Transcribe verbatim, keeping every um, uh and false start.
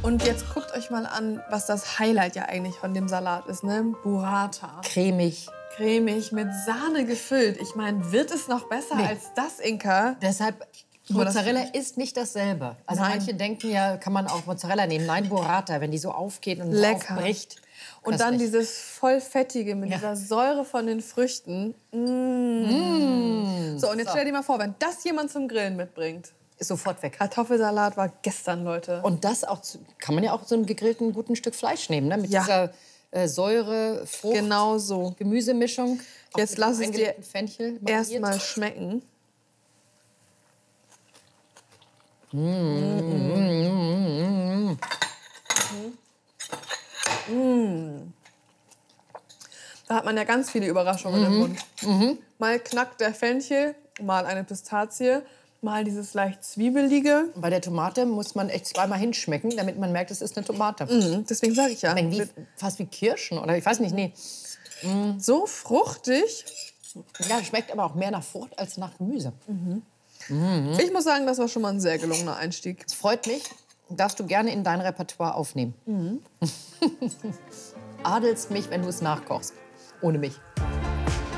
Und jetzt guckt euch mal an, was das Highlight ja eigentlich von dem Salat ist, ne? Burrata. Cremig. Cremig, mit Sahne gefüllt. Ich meine, wird es noch besser Nee. als das, Inka? Deshalb, Aber das- Mozzarella ist nicht dasselbe. Also Nein. manche denken ja, kann man auch Mozzarella nehmen. Nein, Burrata, wenn die so aufgeht und Lecker. aufbricht. Und dann köstlich. dieses vollfettige mit Ja. dieser Säure von den Früchten. Mm. So, und jetzt stell dir mal vor, wenn das jemand zum Grillen mitbringt. Ist sofort weg. Kartoffelsalat war gestern, Leute. Und das auch zu, kann man ja auch so einen gegrillten guten Stück Fleisch nehmen, ne? Mit Ja. dieser äh, Säure, Frucht, Genau so. Gemüsemischung. Auch Jetzt mit lass es dir eingelegten Fenchel mariniert. Erstmal schmecken. Mm. Da hat man ja ganz viele Überraschungen im Mund. Mal knackt der Fenchel, mal eine Pistazie, mal dieses leicht Zwiebelige. Bei der Tomate muss man echt zweimal hinschmecken, damit man merkt, es ist eine Tomate. Mhm, deswegen sage ich ja. Wie, fast wie Kirschen oder ich weiß nicht, nee. So fruchtig. Ja, schmeckt aber auch mehr nach Frucht als nach Gemüse. Ich muss sagen, das war schon mal ein sehr gelungener Einstieg. Es freut mich, darfst du gerne in dein Repertoire aufnehmen. Adelst mich, wenn du es nachkochst. Ohne mich.